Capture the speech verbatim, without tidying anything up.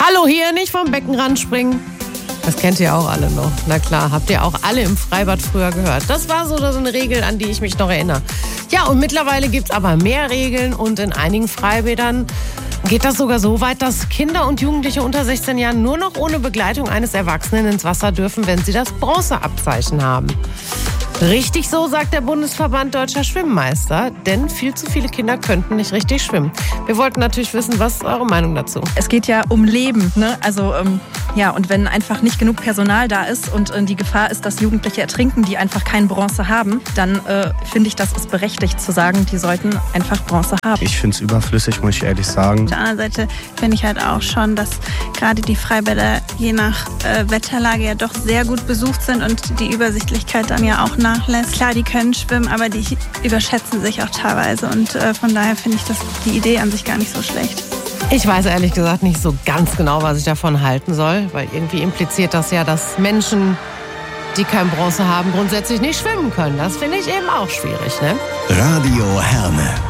Hallo, hier nicht vom Beckenrand springen. Das kennt ihr auch alle noch. Na klar, habt ihr auch alle im Freibad früher gehört. Das war so eine Regel, an die ich mich noch erinnere. Ja, und mittlerweile gibt's aber mehr Regeln und in einigen Freibädern geht das sogar so weit, dass Kinder und Jugendliche unter sechzehn Jahren nur noch ohne Begleitung eines Erwachsenen ins Wasser dürfen, wenn sie das Bronzeabzeichen haben. Richtig so, sagt der Bundesverband Deutscher Schwimmmeister, denn viel zu viele Kinder könnten nicht richtig schwimmen. Wir wollten natürlich wissen, was ist eure Meinung dazu? Es geht ja um Leben, ne? Also ähm, ja, und wenn einfach nicht genug Personal da ist und äh, die Gefahr ist, dass Jugendliche ertrinken, die einfach kein Bronze haben, dann äh, finde ich, das ist berechtigt zu sagen, die sollten einfach Bronze haben. Ich finde es überflüssig, muss ich ehrlich sagen. Auf der anderen Seite finde ich halt auch schon, dass gerade die Freibäder je nach äh, Wetterlage ja doch sehr gut besucht sind und die Übersichtlichkeit dann ja auch nachlässt. Klar, die können schwimmen, aber die überschätzen sich auch teilweise und äh, von daher finde ich das, die Idee an sich gar nicht so schlecht. Ich weiß ehrlich gesagt nicht so ganz genau, was ich davon halten soll, weil irgendwie impliziert das ja, dass Menschen, die kein Bronze haben, grundsätzlich nicht schwimmen können. Das finde ich eben auch schwierig, ne? Radio Herne.